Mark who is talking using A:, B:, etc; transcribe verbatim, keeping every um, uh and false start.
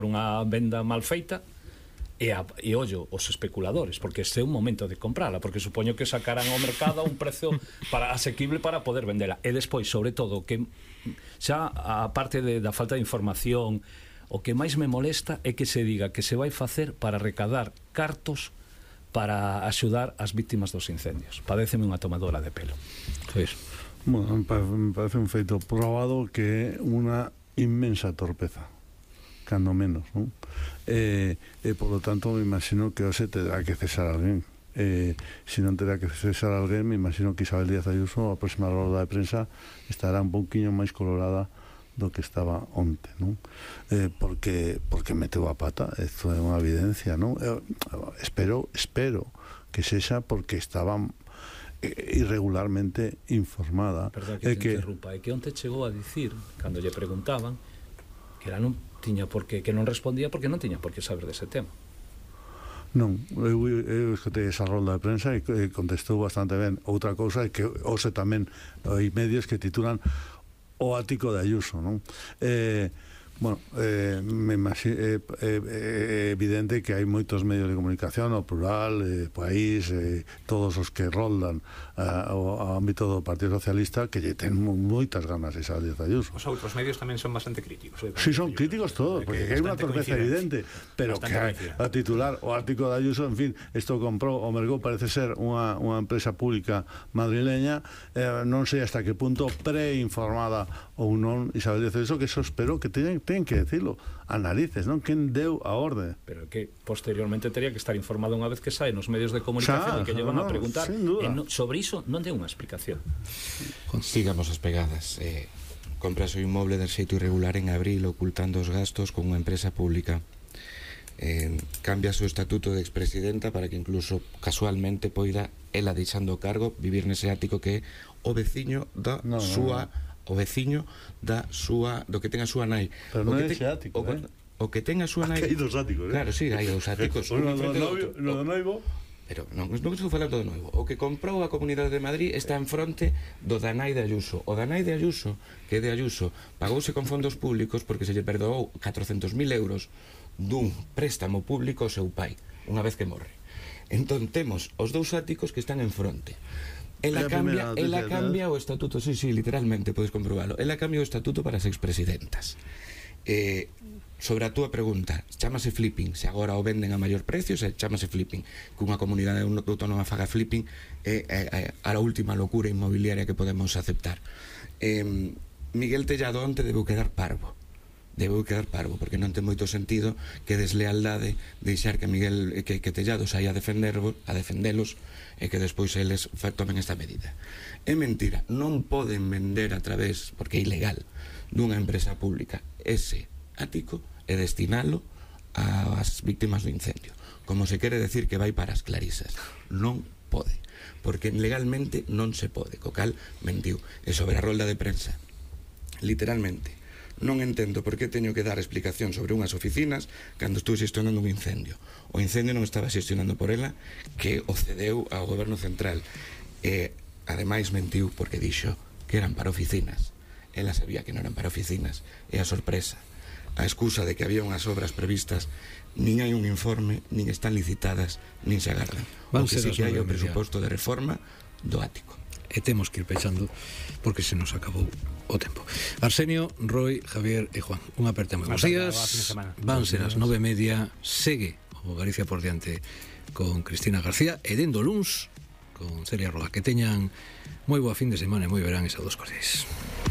A: unha venda mal feita e, a, e ollo, os especuladores, porque este é un momento de comprala, porque supoño que sacarán ao mercado a un prezo para, asequible para poder vendela. E despois, sobre todo, que xa a parte de, da falta de información, o que máis me molesta é que se diga que se vai facer para recadar cartos para axudar as víctimas dos incendios. Padéceme unha tomadora de pelo. Pois.
B: Bueno, me parece un feito probado que é unha inmensa torpeza, cando menos, non? E, e por lo tanto me imagino que hoxe terá que cesar alguén. E, se non terá que cesar alguén, me imagino que Isabel Díaz Ayuso a próxima roda de prensa estará un pouquiño máis colorada do que estaba onte, non? Eh, porque porque meteu a pata, isto é unha evidencia, non? Eu, espero, espero que sexa porque estaba irregularmente informada.
A: Perdón que te interrumpa, é que onte chegou a dicir, cando lle preguntaban, que era non tiña por que, que non respondía porque non tiña por que saber dese tema.
B: Non, eu, eu escutei esa rolda de prensa e contestou bastante ben. Outra cousa é que hoxe tamén hai medios que titulan o ático de Ayuso, non? Eh, bueno, eh, me imagino, eh, eh, é evidente que hai moitos medios de comunicación, o Plural, eh, País, eh, todos os que roldan uh, ao ámbito do Partido Socialista, que lle ten moitas ganas esa Díaz Ayuso.
C: Os outros medios tamén son bastante críticos.
B: Si, sí, son críticos todos, porque hai unha torpeza evidente, pero que hai a titular o ático de Ayuso, en fin, isto comprou o Mergou, parece ser unha, unha empresa pública madrileña, eh, non sei hasta que punto preinformada ou non Isabel Díaz Ayuso, que eso espero que teñen ten que decirlo a narices, non? Quen deu a orde?
A: Pero que posteriormente teria que estar informado unha vez que sae nos medios de comunicación, xa, e que llevan no, a preguntar e no, sobre iso non ten unha explicación.
D: Sigamos as pegadas. eh, compras o inmoble de xeito irregular en abril ocultando os gastos con unha empresa pública. eh, cambia o estatuto de expresidenta para que incluso casualmente poida ela deixando o cargo vivir nese ático que é o veciño da no, súa no, no. o veciño da súa do que ten a súa nai.
B: Pero non é ese ático,
D: o,
B: eh?
D: o que ten a súa nai.
B: Hai dos áticos, eh?
D: Claro, sí, hai dos áticos.
B: O no do novio, no do noivo.
D: Pero non, non estou falando do noivo. O que comprou a Comunidade de Madrid está en fronte do da nai de Ayuso. O da nai de Ayuso, que é de Ayuso, pagouse con fondos públicos porque se lle perdoou catrocentos mil euros dun préstamo público ao seu pai, unha vez que morre. Entón temos os dous áticos que están en fronte. Ela cambia, ela cambia o estatuto, sí, sí, literalmente, podes comprobalo. Ela cambia o estatuto para as expresidentas. Eh, sobre a túa pregunta, chámase flipping, se agora o venden a maior precio, se chámase flipping. Que unha comunidade autónoma faga flipping é eh, eh, a última locura inmobiliaria que podemos aceptar. Eh, Miguel Tellado onte debeu quedar parvo. Debeu quedar parvo, porque non ten moito sentido que deslealdade deixar que Miguel que, que Tellado saia a defendervos, a defendelos e que despois eles tomen esta medida. É mentira, non poden vender a través, porque é ilegal, dunha empresa pública ese ático e destinalo ás víctimas do incendio, como se quere decir que vai para as clarisas. Non pode, porque legalmente non se pode, co cal mentiu. E sobre a rolda de prensa, literalmente non entendo por que teño que dar explicación sobre unhas oficinas cando estou xestionando un incendio. O incendio non estaba xestionando por ela, que o cedeu ao goberno central. E, ademais, mentiu porque dixo que eran para oficinas. Ela sabía que non eran para oficinas. E a sorpresa, a excusa de que había unhas obras previstas, nin hai un informe, nin están licitadas, nin se agardan. O que sí que hai o presuposto de reforma do ático.
E: E temos que ir pechando porque se nos acabou o tempo. Arsenio, Roy, Javier e Juan, unha aperta moi bons días. Van ser as nove e media. Segue o Galicia por diante con Cristina García e dendo luns con Celia Roa. Que teñan moi boa fin de semana e moi verán esa dos cosas.